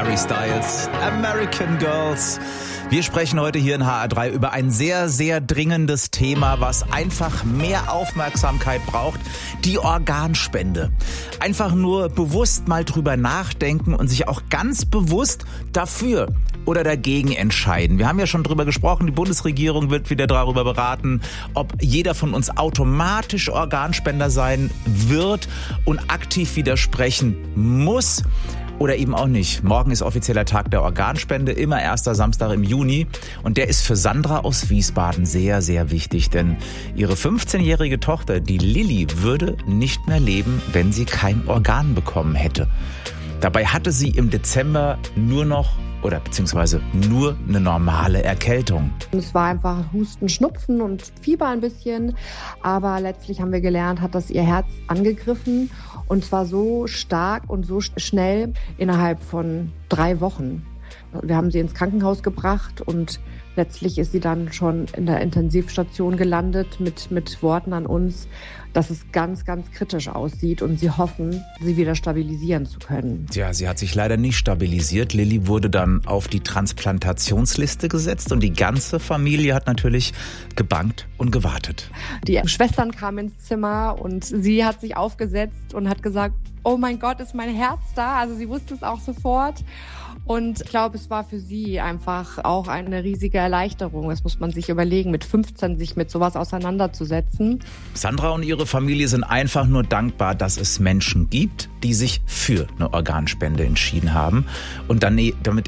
Harry Styles, American Girls. Wir sprechen heute hier in HR3 über ein sehr, sehr dringendes Thema, was einfach mehr Aufmerksamkeit braucht. Die Organspende. Einfach nur bewusst mal drüber nachdenken und sich auch ganz bewusst dafür oder dagegen entscheiden. Wir haben ja schon drüber gesprochen, die Bundesregierung wird wieder darüber beraten, ob jeder von uns automatisch Organspender sein wird und aktiv widersprechen muss. Oder eben auch nicht. Morgen ist offizieller Tag der Organspende, immer erster Samstag im Juni. Und der ist für Sandra aus Wiesbaden sehr, sehr wichtig. Denn ihre 15-jährige Tochter, die Lilly, würde nicht mehr leben, wenn sie kein Organ bekommen hätte. Dabei hatte sie im Dezember nur eine normale Erkältung. Es war einfach Husten, Schnupfen und Fieber ein bisschen. Aber letztlich haben wir gelernt, hat das ihr Herz angegriffen. Und zwar so stark und so schnell innerhalb von 3 Wochen. Wir haben sie ins Krankenhaus gebracht und letztlich ist sie dann schon in der Intensivstation gelandet mit Worten an uns, dass es ganz, ganz kritisch aussieht und sie hoffen, sie wieder stabilisieren zu können. Tja, sie hat sich leider nicht stabilisiert. Lilly wurde dann auf die Transplantationsliste gesetzt und die ganze Familie hat natürlich gebangt und gewartet. Die Schwestern kamen ins Zimmer und sie hat sich aufgesetzt und hat gesagt, oh mein Gott, ist mein Herz da? Also sie wusste es auch sofort. Und ich glaube, es war für sie einfach auch eine riesige Erleichterung. Das muss man sich überlegen, mit 15 sich mit sowas auseinanderzusetzen. Sandra und ihre Familie sind einfach nur dankbar, dass es Menschen gibt, die sich für eine Organspende entschieden haben und dann damit